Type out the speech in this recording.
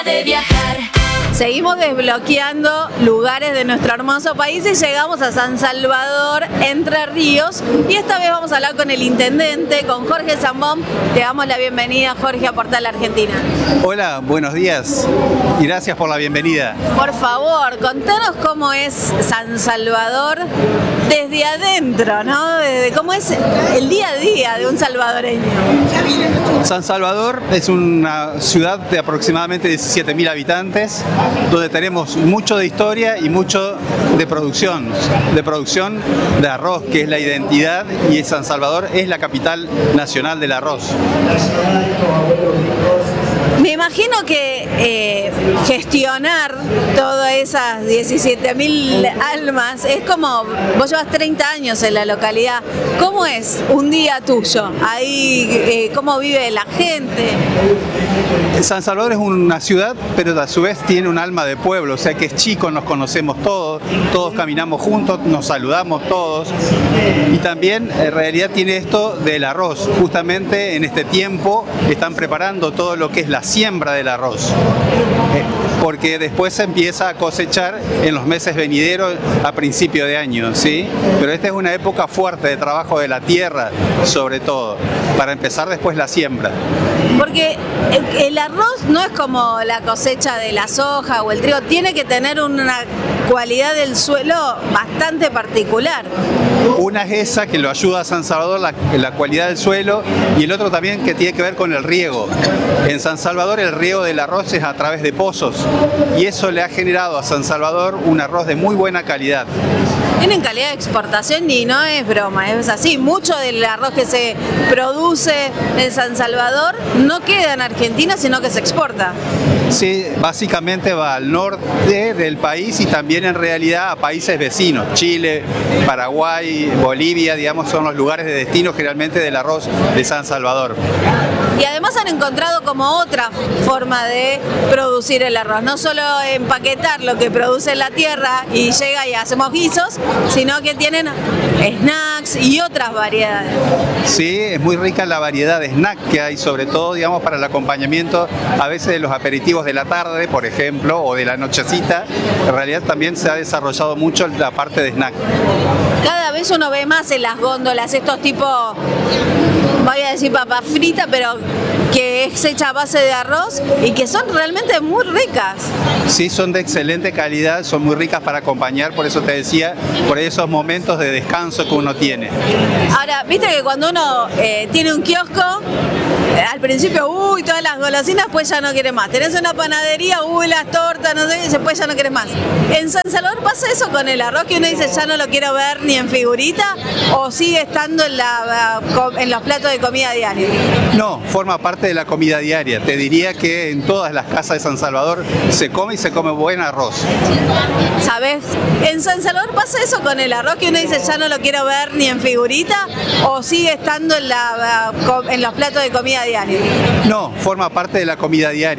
De viajar. Seguimos desbloqueando lugares de nuestro hermoso país y llegamos a San Salvador, Entre Ríos, y esta vez vamos a hablar con el intendente, con Jorge Zambón. Te damos la bienvenida, Jorge, a Portal Argentina. Hola, buenos días y gracias por la bienvenida. Por favor, contanos cómo es San Salvador desde adentro, ¿no? Desde cómo es el día a día de un salvadoreño. San Salvador es una ciudad de aproximadamente 17.000 habitantes, donde tenemos mucho de historia y mucho de producción de arroz, que es la identidad, y San Salvador es la capital nacional del arroz. Me imagino que gestionar todas esas 17.000 almas es como, vos llevas 30 años en la localidad, ¿cómo es un día tuyo? Ahí, ¿cómo vive la gente? San Salvador es una ciudad, pero a su vez tiene un alma de pueblo, o sea que es chico, nos conocemos todos caminamos juntos, nos saludamos todos, y también en realidad tiene esto del arroz. Justamente en este tiempo están preparando todo lo que es la siembra del arroz, porque después se empieza a cosechar en los meses venideros a principio de año, ¿sí? Pero esta es una época fuerte de trabajo de la tierra, sobre todo, para empezar después la siembra. Porque el arroz no es como la cosecha de la soja o el trigo, tiene que tener una cualidad del suelo bastante particular. Una es esa, que lo ayuda a San Salvador, la cualidad del suelo, y el otro también que tiene que ver con el riego. En San Salvador el riego del arroz es a través de pozos, y eso le ha generado a San Salvador un arroz de muy buena calidad. Tienen calidad de exportación y no es broma, es así. Mucho del arroz que se produce en San Salvador no queda en Argentina, sino que se exporta. Sí, básicamente va al norte del país y también en realidad a países vecinos. Chile, Paraguay, Bolivia, digamos, son los lugares de destino generalmente del arroz de San Salvador. Y además han encontrado como otra forma de producir el arroz, no solo empaquetar lo que produce la tierra y llega y hacemos guisos, sino que tienen snacks y otras variedades. Sí, es muy rica la variedad de snacks que hay, sobre todo, digamos, para el acompañamiento a veces de los aperitivos de la tarde, por ejemplo, o de la nochecita. En realidad también se ha desarrollado mucho la parte de snack. Cada vez uno ve más en las góndolas estos tipos, voy a decir papa frita, pero que es hecha a base de arroz y que son realmente muy ricas. Sí, son de excelente calidad, son muy ricas para acompañar, por eso te decía, por esos momentos de descanso que uno tiene. Ahora, viste que cuando uno tiene un kiosco, al principio, todas las golosinas, pues ya no quiere más. Tenés una panadería, las tortas, no sé, después ya no querés más. ¿En San Salvador pasa eso con el arroz, que uno dice ya no lo quiero ver ni en figurita, o sigue estando en los platos de comida diaria? No, forma parte de la comida diaria. Te diría que en todas las casas de San Salvador se come y se come buen arroz. ¿Sabes? ¿En San Salvador pasa eso con el arroz, que uno dice ya no lo quiero ver ni en figurita, o sigue estando en los platos de comida diaria? No, forma parte de la comida diaria.